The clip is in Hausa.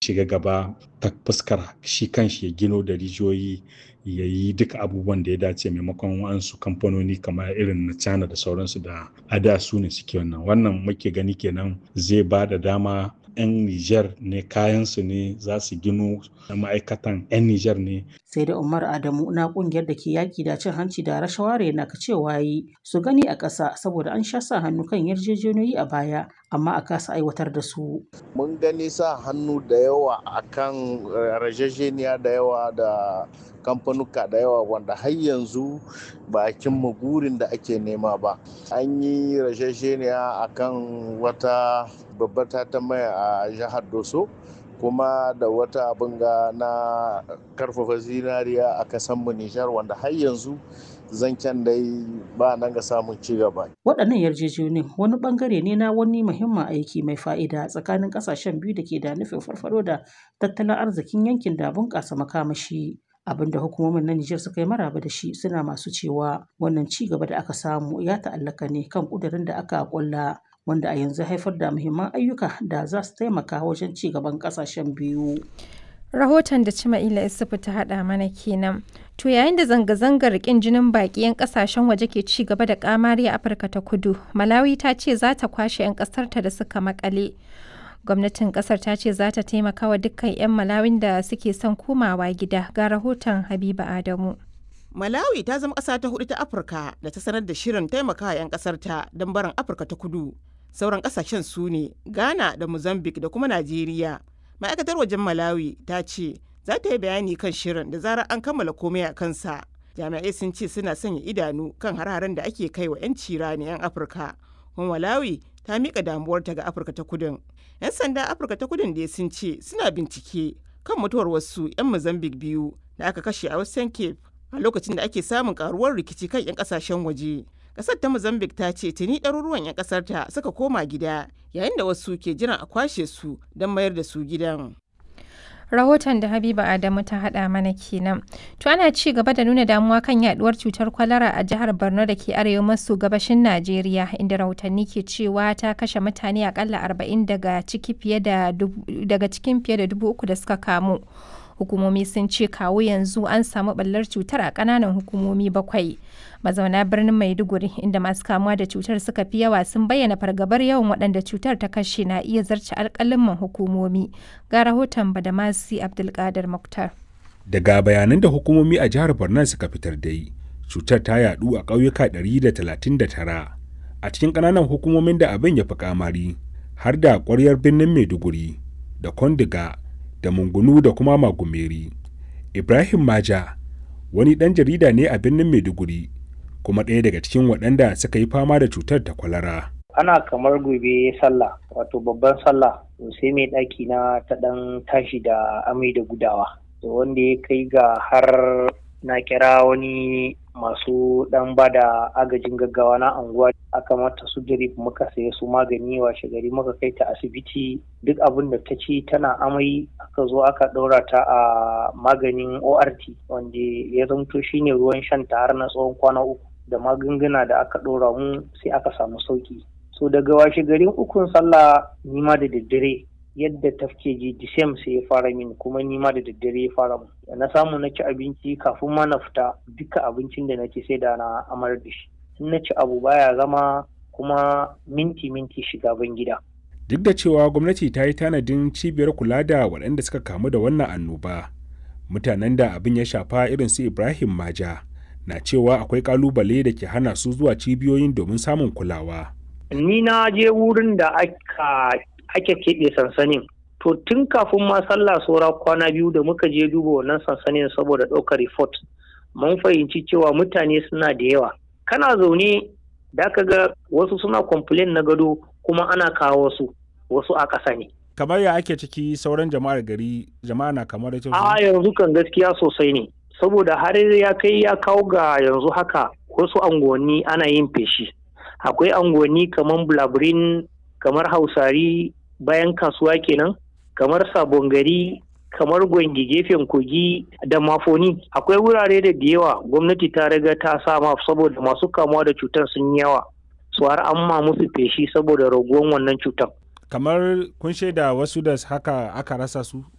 shiga gaba ta fuskar shi kanshi ya gino da rijiyoyi ya yi duka abubuwan da ya dace maimakon wasu kamfanoni kamar irin na China da sauransu da ada su ne suke wannan muke gani kenan zai ba da dama 'yan Nijar ne kayansu ne za su gino ma'aikatan 'yan Nijar ne. Sai da Umar Adamu na kungiyar da ke yaki da cin hanci da rashawa na cewa yi su gani a ƙasa saboda an sha sa hannu kan yarjejeniyoyi a baya amma a kasa aiwatar da su. Mun gani sa hannu da yawa akan yarjejeniya da yawa da kamfanuka da yawa wanda har yanzu ba cimma burin da ake nema ba. An yi yarjejeniya akan wata babbar mai a jihar Doso kuma da wata abin ga na karfafa zinariya a kasan mu Nijar wanda har yanzu zancen dai ba nan ga samun ci gaba. Waɗannan yarjejeniyoyin wani bangare ne na wani muhimmin aiki mai fa'ida tsakanin ƙasashen biyu da ke da nufin farfaɗo da tattalin arzikin yankin da bunƙasa makamashi. Abin da hukumomin na Nijar suka yi maraba da shi suna masu cewa wannan ci gaba da aka samu ya ta'allaka ne kan ƙudurin da aka ƙulla wanda a yanzu haifar da muhimman ayyuka da za su taimaka wajen ci gaban ƙasashen biyu. Rahoton da Cima'ila Isufu ta haɗa mana kenan. To yayin da zanga-zangar ƙin jinin baƙi 'yan ƙasashen waje ke ci gaba da ƙamari a Afirka ta Kudu, Malawi ta ce za ta kwashe 'yan ƙasarta da suka maƙale. Gwamnatin ƙasar ta ce za ta taimaka wa dukkan 'yan Malawin da suke son komawa gida. Ga rahoton Habiba Adamu. Malawi ta zama ƙasa ta hudu ta Afirka da ta sanar da shirin taimakawa 'yan ƙasarta don barin Afirka ta Kudu. Sauran ƙasashen su ne Ghana da Mozambique da kuma Najeriya. Ma'aikatar wajen Malawi ta ce za ta yi bayani kan shirin da zarar an kammala komai a kansa. Jami'ai sun ce suna sanya idanu kan har-haren da ake kai wa 'yan cirani 'yan Afirka. Kuma Malawi ta miƙa damuwarta ga Afirka ta Kudun. 'Yan sanda Afirka ta Kudun da sun ce suna bincike kan mutuwar wasu 'yan Mozambique biyu da aka kashe a Western Cape a lokacin da ake samun karuwar rikici kan 'yan kasashen waje. Kasar ta Mozambique ta ce tuni ɗaruruwan 'yan kasar ta suka koma gida yayin da wasu ke jiran a kwashe su don mayar da su gidan. Rahoton da Habiba Adamu ta haɗa mana kenan. To ana ci gaba da nuna damuwa kan yaduwar cutar kwalara a jihar Borno da ke arewa maso gabashin Najeriya inda rahotanni ke cewa ta kashe mutane akalla 40 daga cikin fiye da 3,000 da suka kamu. Hukumomi sun ce kawo yanzu an samu ɓallar cutar a ƙananan hukumomi 7. Mazauna birnin Maiduguri inda masu kamuwa da cutar suka fi yawa sun bayyana fargabar yawan waɗanda cutar ta kashe na iya zarce alƙalin hukumomi. Ga rahoton Badamasi Abdulkadir Muktar. Daga bayanan da hukumomi a jihar Borno suka fitar da yi, cutar ta yaɗu a ƙauyuka 139 a cikin ƙananan hukumomin da abin ya fi kamari har da ƙwaryar birnin Maiduguri da Kondiga da Mungunu da kuma Magumeri. Ibrahim Maja wani ɗan jarida ne a birnin Maiduguri kuma ɗaya daga cikin waɗanda suka yi fama da cutar ta kwalara. Ana kamar gobe sallah wato babban sallah sai mai ɗaki na ta ɗan tashi da amai da gudawa wanda ya kai ga har na kira wani masu ɗan ba da agajin gaggawa na anguwa aka mata su drip muka saya su magani washe gari muka kai ta asibiti duk abin da ta ci tana amai aka zo aka ɗaura ta a maganin ORT wanda ya zamto shine ruwan shan ta har na tsawon kwana 3 da magunguna da aka ɗora mu sai aka samu sauki. So daga washe garin ukun sallah nima da daddare yadda tafke ji disem sai ya fara min kuma nima da daddare ya fara mu. Na samu na ci abinci kafin ma na fita duka abincin da nake sai da na amar da shi. In na ci abu baya zama kuma minti shiga ban gida. Duk da cewa gwamnati ta yi tanadin cibiyar kula da waɗanda suka kamu da wannan annoba, mutanen da abin ya shafa irin su Ibrahim Maja na cewa akwai kalubale da ke hana su zuwa cibiyoyin domin samun kulawa. Ni na je wurin da ake keɓe sansanin. To tun kafin ma sallah saura kwana 2 da muka je duba wannan sansanin saboda ɗaukar report, mun fahimci cewa mutane suna da yawa. Kana zaune da ka ga wasu suna complain na gado kuma ana kawo wasu a ƙasa ne. Kamar ya ake ciki sauran jama'ar gari, jama'a na kamar ita? A yanzu kan gaskiya sosai ne. Saboda har ya kai ya kawo ga yanzu haka wasu anguwanni ana yin feshi. Akwai anguwanni kamar Blabirin, kamar Hausari bayan kasuwa kenan, kamar Sabon Gari, kamar Gwangi gefen Kogi da Mafoni. Akwai wurare da yawa gwamnati ta riga ta sama saboda masu kamuwa da cutar sun yawa. Su har an ma musu feshi saboda raguwan wannan cutar. Kamar kun shaida wasu da haka aka rasa su?